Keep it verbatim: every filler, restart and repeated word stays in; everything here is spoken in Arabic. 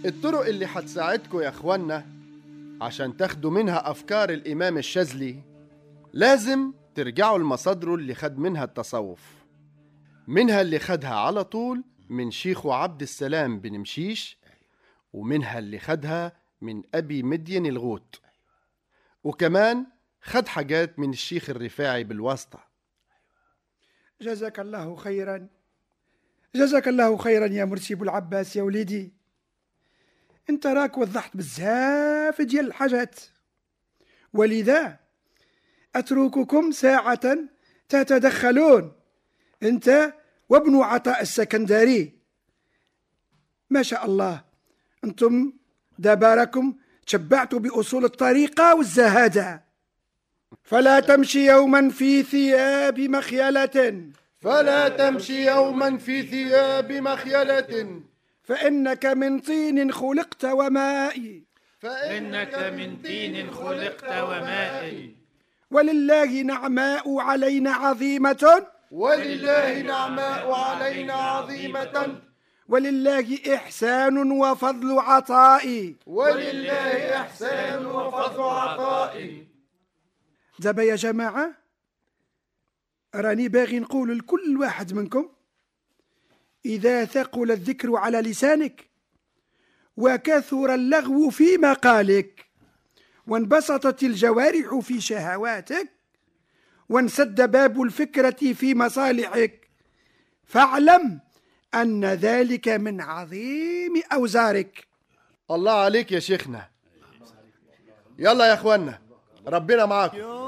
الطرق اللي حتساعدكم يا أخوانا عشان تاخدوا منها أفكار الإمام الشاذلي لازم ترجعوا لمصادره اللي خد منها التصوف، منها اللي خدها على طول من شيخه عبد السلام بن مشيش، ومنها اللي خدها من أبي مدين الغوت، وكمان خد حاجات من الشيخ الرفاعي بالواسطة. جزاك الله خيرا، جزاك الله خيرا يا مرسي ابو العباس يا وليدي. انت راك وضحت بزاف ديال الحاجات، ولذا اترككم ساعة تتدخلون انت وابن عطاء السكندري. ما شاء الله انتم داباركم تشبعتوا بأصول الطريقة والزهادة. فلا تمشي يوما في ثياب مخيلة، فلا تمشي يوما في ثياب مخيلة، فإنك من طين خلقت وماء، فإنك من طين خلقت وماء، ولله نعماء علينا عظيمة، ولله نعماء علينا عظيمة، ولله إحسان وفضل عطاء، ولله إحسان وفضل عطاء. دابا يا جماعة راني باغي نقول لكل واحد منكم، إذا ثقل الذكر على لسانك وكثر اللغو في مقالك وانبسطت الجوارح في شهواتك وانسد باب الفكرة في مصالحك، فاعلم أن ذلك من عظيم أوزارك. الله عليك يا شيخنا. يلا يا أخوانا، ربنا معاكم.